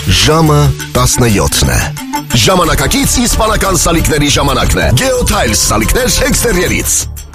Ժամը 17-ն է։ Ժամանակակից իսպանական սալիկների ժամանակն է։ Geotiles սալիկներ էքստերիերից։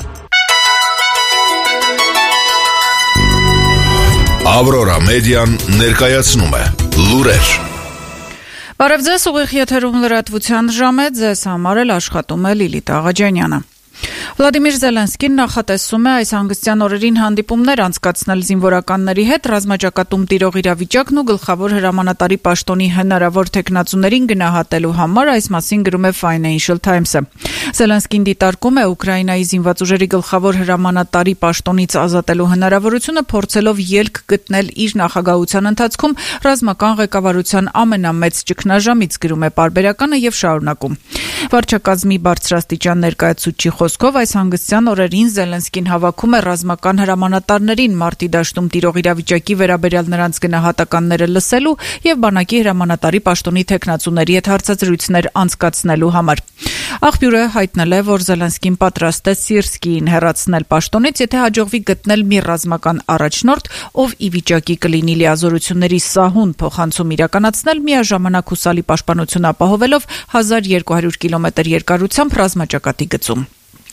Aurora Median ներկայացնում է լուրեր։ Բարև ձեզ, ուղիղ եթերում լրատվության ժամ է, ձեզ համար էլ աշխատում է Լիլիթ Աղաջանյանը։ Վլադիմիր Զելենսկին նախատեսում է այս հանգստյան օրերին հանդիպումներ անցկացնել զինվորականների հետ, ռազմաճակատում տիրող իրավիճակն ու գլխավոր հրամանատարի պաշտոնի հնարավոր թեկնածուներին գնահատելու համար, այս մասին գրում է Financial Times-ը։ Զելենսկին դիտարկում է Ուկրաինայի զինված ուժերի գլխավոր հրամանատարի պաշտոնից ազատելու հնարավորությունը, փորձելով ելք գտնել իր նախագահության ընթացքում ռազմական ղեկավարության ամենամեծ ճգնաժամից, գրում է պարբերականը եւ շարունակում։ Վարչակազմի բարձրաստիճան ներկայացուցիչի խոսքով այս հանգստյան օրերին Զելենսկին հավաքում է ռազմական հրամանատարներին մարտի դաշտում տիրող իրավիճակի վերաբերյալ նրանց գնահատականները լսելու եւ բանակի հրամանատարի պաշտոնի թեկնածուների հետ հարցազրույցներ անցկացնելու համար։ Աղբյուրը հայտնել է, որ Զելենսկին պատրաստ է Սիրսկիին հեռացնել պաշտոնից, եթե հաջողվի գտնել մի ռազմական առաջնորդ, ով ի վիճակի կլինի լիազորությունների սահուն փոխանցում իրականացնել, միաժամանակ հուսալի պաշտպանություն ապահովելով 1200 կիլոմետր երկարությամբ ռազմաճակատի գծում։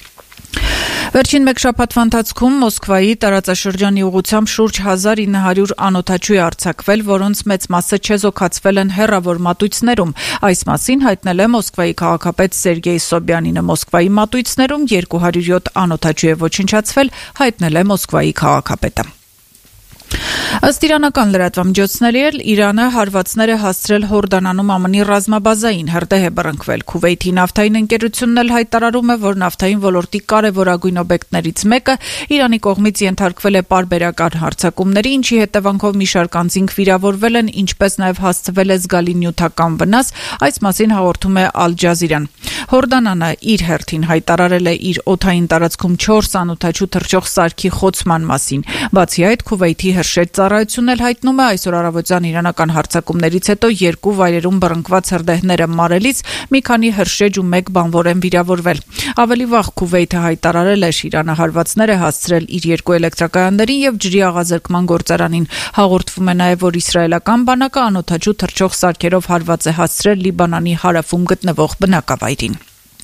Վերջին մեկ շաբաթվա ընթացքում Մոսկվայի տարածաշրջանի ուղղությամբ շուրջ 1900 անօդաչու է արձակվել, որոնց մեծ մասը չեզոքացվել են հեռավոր մատույցներում։ Այս մասին հայտնել է Մոսկվայի քաղաքապետ Սերգեյ Սոբյանինը։ Մոսկվայի մատույցներում 207 անօդաչու է ոչնչացվել, հայտնել է Մոսկվայի քաղաքապետը։ Ըստ իրանական լրատվամիջոցների էլ Իրանը հարվածներ է հասցրել Հորդանանում ԱՄՆ-ի ռազմաբազային, հրդեհ է բռնկվել։ Քուվեյթի նավթային ընկերությունն էլ հայտարարում է, որ նավթային ոլորտի կարևորագույն օբյեկտներից մեկը Իրանի կողմից ենթարկվել է պարբերական հարձակումների, ինչի հետևանքով մի շարք անձինք վիրավորվել են, ինչպես նաև հասցվել է զգալի նյութական վնաս, այս մասին հաղորդում է Ալ Ջազիրան։ Հորդանանը իր հերթին հայտարարել է իր օդային տարածքում 4 անօդաչու թռչող սարքի խոցման մասին։ Բացի այդ, Քուվեյթի հրշեջ ծառայությունն էլ հայտնում է այսօր առավոտյան իրանական հարձակումներից հետո 2 վայրերում բռնկված հրդեհները մարելիս մի քանի հրշեջ ու 1 բանվոր են վիրավորվել։ Ավելի վաղ Քուվեյթը հայտարարել էր Իրանը հարվածներ է հասցրել իր 2 էլեկտրակայաններին եւ ջրի աղազրկման գործարանին։ Հաղորդվում է նաեւ, որ իսրայելական բանակը անօդաչու թռչող սարքերով հարված է հասցրել Լիբանանի հարավում գտնվող բնակավայրին։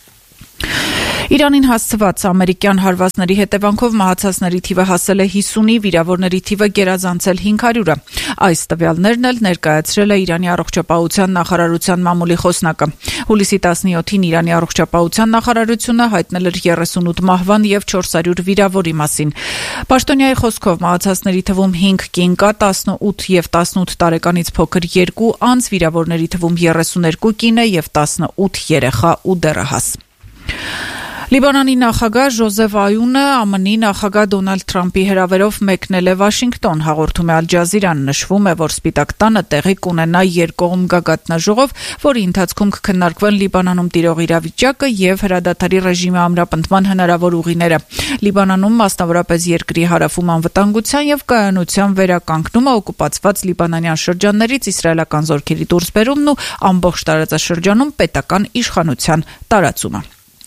Իրանին հասցված ամերիկյան հարվածների հետևանքով մահացածների թիվը հասել է 50-ի, վիրավորների թիվը գերազանցել 500-ը։ Այս տվյալներն էլ ներկայացրել է Իրանի առողջապահության նախարարության մամուլի խոսնակը։ Հուլիսի 17-ին Իրանի առողջապահության նախարարությունը հայտնել էր 38 մահվան եւ 400 վիրավորի մասին։ Պաշտոնյայի խոսքով մահացածների թվում 5 կին կա, 18 եւ 18 տարեկանից փոքր 2 անձ, վիրավորների թվում 32 կին է եւ 18 երեխա ու դեռահաս։ Լիբանանի նախագահ Ժոզեֆ Այունը ԱՄՆ-ի նախագահ Դոնալդ Թրամփի հրավերով մեկնել է Վաշինգտոն, հաղորդում է Ալ Ջազիրան։ Նշվում է, որ Սպիտակ տանը տեղի կունենա երկկողմ գագաթնաժողով, որի ընթացքում կքննարկվեն Լիբանանում տիրող իրավիճակը եւ հրադադարի ռեժիմի ամրապնդման հնարավոր ուղիները։ Լիբանանում, մասնավորապես երկրի հարավում անվտանգության եւ կայունության վերականգնումը, օկուպացված լիբանանյան շրջաններից իսրայելական զորքերի դուրսբերումն ու ամբողջ տարածաշրջանում պետական իշխանության տարածումը։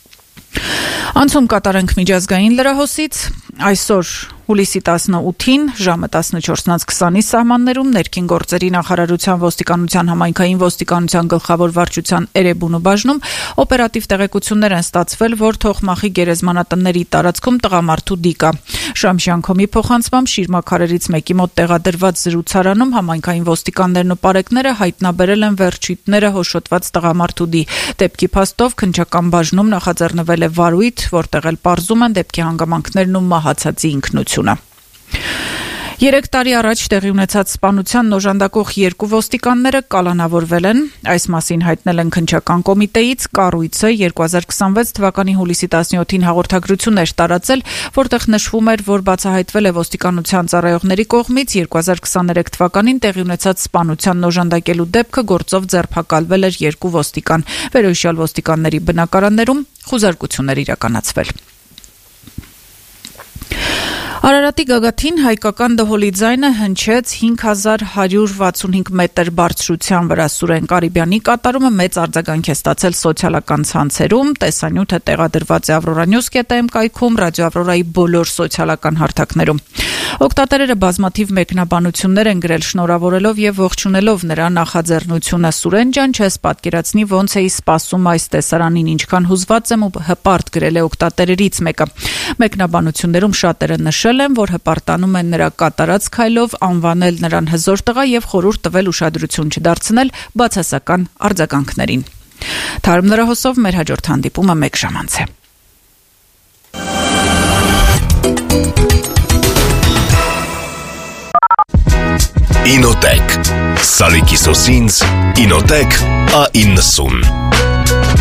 Անցում կատարենք միջազգային լրահոսից։ Այսօր հուլիսի 18-ին ժամը 14:20-ի սահմաններում ներքին գործերի նախարարության ոստիկանության համայնքային ոստիկանության գլխավոր վարչության Էրեբունու բաժնում օպերատիվ տեղեկություններ են ստացվել, որ Թոխմախի գերեզմանատնների տարածքում տղամարդու դիկ կա։ Շամշյանքոմի փոխանցմամբ շիրմաքարերից մեկի մոտ տեղադրված զրուցարանում համայնքային ոստիկաններն ու պարեկները հայտնաբերել են վերջույթները հոշոտված տղամարդու դի։ Դեպքի փաստով քննչական բաժնում նախաձեռնվել է վարույթ, որտեղ էլ պարզում են դեպքի հանգամանքներն ու մահացածի ինքնությունը։ 3 տարի առաջ տեղի ունեցած սպանությանն օժանդակող 2 ոստիկանները կալանավորվել են։ Այս մասին հայտնել են քննչական կոմիտեից։ Կառույցը 2026 թվականի հուլիսի 17-ին հաղորդագրություն էր տարածել, որտեղ նշվում էր, որ բացահայտվել է ոստիկանության ծառայողների կողմից 2023 թվականին տեղի ունեցած սպանությանն օժանդակելու դեպքը, գործով ձերբակալվել էր 2 ոստիկան։ Վերոհիշյալ ոստիկանների բնակարաններում խուզարկություններ իրականացվել։ Արարատի գագաթին հայկական դհոլի ձայնը հնչեց 5165 մետր բարձրության վրա։ Սուրեն Կարիբյանի կատարումը մեծ արձագանք է ստացել սոցիալական ցանցերում, տեսանյութը տեղադրված է Avroranews.am կայքում, Ռադիո Ավրորայի բոլոր սոցիալական հարթակներում։ Օգտատերերը բազմաթիվ մեկնաբանություններ են գրել շնորհավորելով եւ ողջունելով նրա նախաձեռնությունը։ Սուրեն ջան, չես պատկերացնի ոնց էի սպասում այս տեսարանին, ինչքան հուզված եմ ու հպարտ գրել է օգտատերերից մեկը։ Մեկնաբանություններում շատերը նշել են, որ հպարտանում են նրա կատարած քայլով, անվանել նրան հզոր տղա եւ խորհուրդ տվել ուշադրություն չդարձնել բացասական արձագանքներին։ Թարմ լրահոսով մեր հաջորդ հանդիպումը 1 ժամ անց է։ Ինոտեք Սալիկի սոսինձ Ինոտեք A90